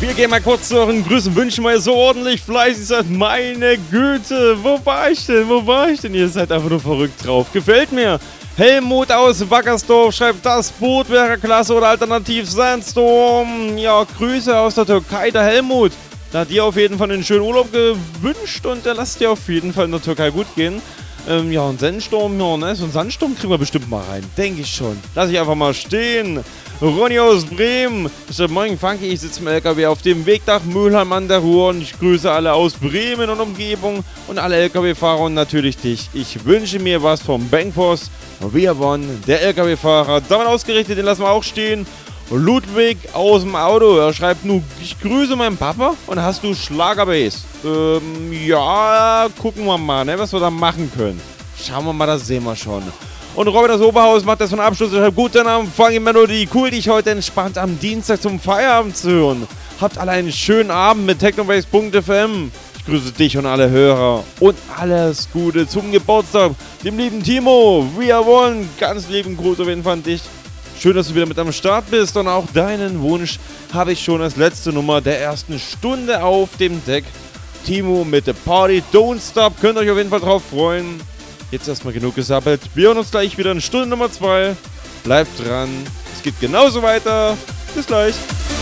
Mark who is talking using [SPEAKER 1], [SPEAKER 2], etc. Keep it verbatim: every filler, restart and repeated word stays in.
[SPEAKER 1] Wir gehen mal kurz zu euren Grüßen, wünschen mal so ordentlich fleißig seid. Meine Güte, wo war ich denn? Wo war ich denn? Ihr seid einfach nur verrückt drauf. Gefällt mir. Helmut aus Wackersdorf schreibt, das Boot wäre klasse oder alternativ Sandstorm. Ja, Grüße aus der Türkei, der Helmut. Da hat dir auf jeden Fall einen schönen Urlaub gewünscht und der lasst dir auf jeden Fall in der Türkei gut gehen. Ähm, ja, ein Sandsturm, ja, ne? So einen Sandsturm kriegen wir bestimmt mal rein. Denke ich schon. Lass ich einfach mal stehen. Ronny aus Bremen. Ich sag, moin Funky, ich sitze im L K W auf dem Weg nach Mülheim an der Ruhr und ich grüße alle aus Bremen und Umgebung und alle L K W-Fahrer und natürlich dich. Ich wünsche mir was vom Bankpost. Wir wollen der L K W-Fahrer. Damit ausgerichtet, den lassen wir auch stehen. Ludwig aus dem Auto, er schreibt nur, ich grüße meinen Papa und hast du Schlagerbase? Ähm, ja, gucken wir mal, ne, was wir da machen können. Schauen wir mal, das sehen wir schon. Und Robert das Oberhaus macht das von Abschluss. Ich schreibt, guten Abend, Funky Melodie. Cool, dich heute entspannt am Dienstag zum Feierabend zu hören. Habt alle einen schönen Abend mit technobase punkt f m. Ich grüße dich und alle Hörer. Und alles Gute zum Geburtstag, dem lieben Timo. Wir wollen ganz lieben Gruß auf jeden Fall an dich. Schön, dass du wieder mit am Start bist und auch deinen Wunsch habe ich schon als letzte Nummer der ersten Stunde auf dem Deck. Timo mit The Party Don't Stop, könnt ihr euch auf jeden Fall drauf freuen. Jetzt erstmal genug gesappelt. Wir hören uns gleich wieder in Stunde Nummer zwei. Bleibt dran, es geht genauso weiter. Bis gleich.